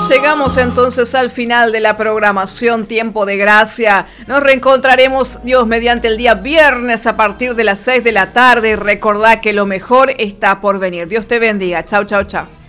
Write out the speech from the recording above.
Llegamos entonces al final de la programación Tiempo de Gracia. Nos reencontraremos, Dios mediante, el día viernes a partir de las 6 de la tarde. Recordá que lo mejor está por venir. Dios te bendiga. Chau, chau, chau.